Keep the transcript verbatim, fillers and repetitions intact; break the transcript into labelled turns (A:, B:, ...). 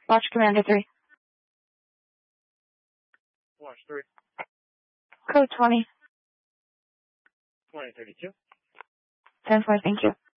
A: Watch Commander three.
B: Watch three.
A: Code twenty.
B: twenty thirty-two.
A: ten four, thank you.